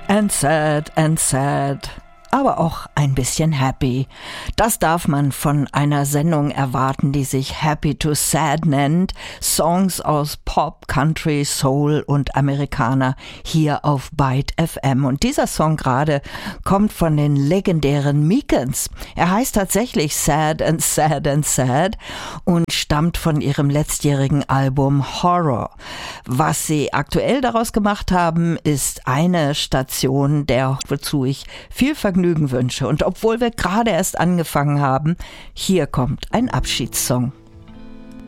and sad, aber auch ein bisschen happy. Das darf man von einer Sendung erwarten, die sich Happy to Sad nennt. Songs aus Pop, Country, Soul und Amerikaner hier auf Byte FM. Und dieser Song gerade kommt von den legendären Meekens. Er heißt tatsächlich Sad and Sad and Sad und stammt von ihrem letztjährigen Album Horror. Was sie aktuell daraus gemacht haben, ist eine Station, wozu ich viel Vergnügen wünsche. Und obwohl wir gerade erst angefangen haben, hier kommt ein Abschiedssong.